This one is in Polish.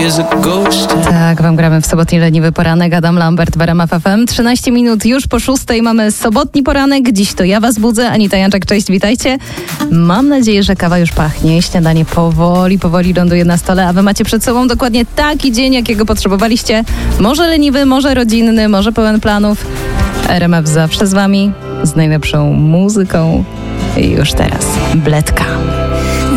Tak, wam gramy w sobotni leniwy poranek. Adam Lambert w RMF FM. 13 minut już po 6 mamy sobotni poranek. Dziś to ja was budzę. Anita Janczak, cześć, witajcie. Mam nadzieję, że kawa już pachnie. Śniadanie powoli ląduje na stole, a wy macie przed sobą dokładnie taki dzień, jakiego potrzebowaliście. Może leniwy, może rodzinny, może pełen planów. RMF zawsze z wami, z najlepszą muzyką. I już teraz Bledka.